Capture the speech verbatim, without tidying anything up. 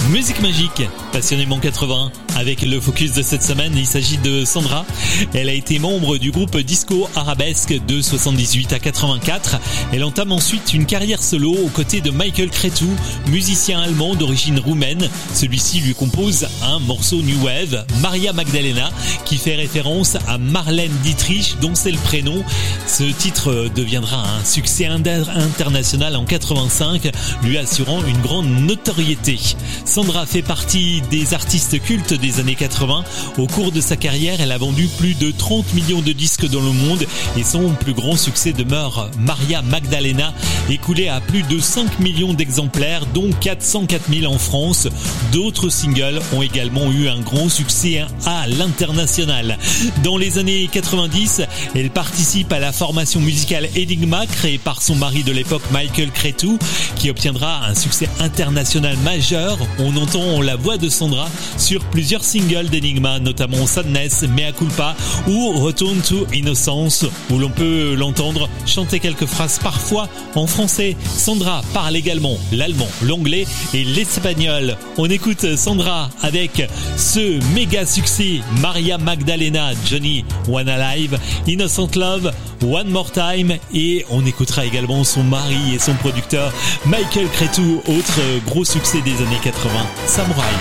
Musique magique, passionnément quatre-vingts. Avec le focus de cette semaine, il s'agit de Sandra. Elle a été membre du groupe Disco Arabesque de soixante-dix-huit à quatre-vingt-quatre. Elle entame ensuite une carrière solo aux côtés de Michael Cretu, musicien allemand d'origine roumaine. Celui-ci lui compose un morceau New Wave, Maria Magdalena, qui fait référence à Marlène Dietrich, dont c'est le prénom. Ce titre deviendra un succès international en quatre-vingt-cinq, lui assurant une grande notoriété. Sandra fait partie des artistes cultes des années quatre-vingts. Au cours de sa carrière, elle a vendu plus de trente millions de disques dans le monde et son plus grand succès demeure Maria Magdalena, écoulé à plus de cinq millions d'exemplaires, dont quatre cent quatre mille en France. D'autres singles ont également eu un grand succès à l'international. Dans les années quatre-vingt-dix, elle participe à la formation musicale Enigma, créée par son mari de l'époque Michael Cretu, qui obtiendra un succès international majeur. On entend la voix de Sandra sur plusieurs singles d'Enigma, notamment Sadness, Mea Culpa ou Return to Innocence, où l'on peut l'entendre chanter quelques phrases parfois en français. Sandra parle également l'allemand, l'anglais et l'espagnol. On écoute Sandra avec ce méga succès Maria Magdalena, Johnny One Alive, Innocent Love, One More Time, et on écoutera également son mari et son producteur Michael Cretu, autre gros succès des années quatre-vingts, Samurai.